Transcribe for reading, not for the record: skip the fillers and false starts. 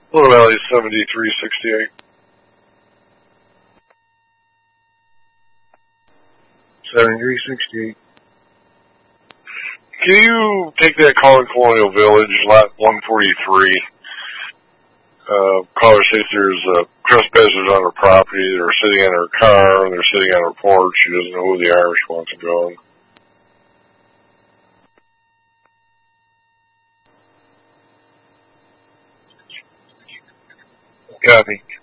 Little Valley 7368. 7368. Can you take that call in Colonial Village, lot 143? Caller says there's trespassers on her property. They're sitting in her car, and they're sitting on her porch. She doesn't know who they are. She wants to go. Copy.